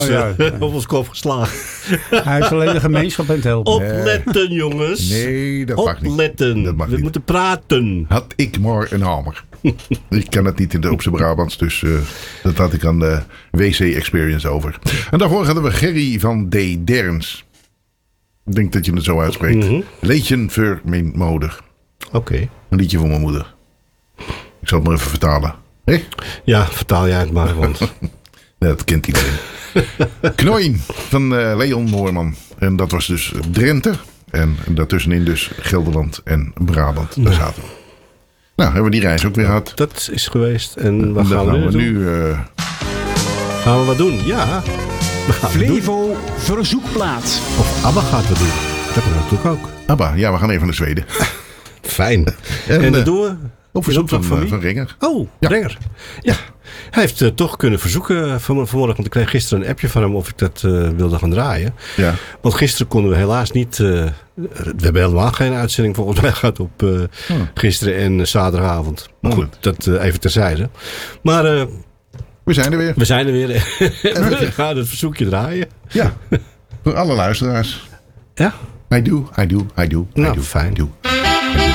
op ons kop geslagen. Hij is alleen de gemeenschap aan het helpen. Opletten, jongens. Nee, dat mag niet. Opletten. Dat mag We niet. moeten praten. Had ik maar een hamer. Ik kan het niet op zijn Brabants, dus dat had ik aan de WC-experience over. En daarvoor hadden we Gerry van D. Derns. Ik denk dat je het zo uitspreekt. Leedjen voor mijn moeder. Oké. Een liedje voor mijn moeder. Ik zal het maar even vertalen. Hé? Ja, vertaal jij het maar, want... Ja, dat kent iedereen. Knoin van Leon Noorman. En dat was dus Drenthe. En daartussenin dus Gelderland en Brabant. Daar zaten we. Nou, hebben we die reis ook weer gehad. Dat is geweest. En wat gaan we nu doen? nu Gaan we wat doen? Ja. We gaan het doen. Flevo verzoekplaat. Of ABBA gaat wat doen. Dat kan natuurlijk ook. Abba, ja, we gaan even naar Zweden. Fijn. En, En dat doen we? Op verzoek In opdracht van wie? Ringer. Oh, Ja. Renger. Ja. Hij heeft toch kunnen verzoeken vanmorgen. Want ik kreeg gisteren een appje van hem of ik dat wilde gaan draaien. Ja. Want gisteren konden we helaas niet... we hebben helemaal geen uitzending volgens mij gehad op gisteren en zaterdagavond. Maar goed, dat even terzijde. Maar We zijn er weer. we zijn er weer. En we gaan het verzoekje draaien. Ja. Voor alle luisteraars. Ja? I do. Nou, fijn. I do.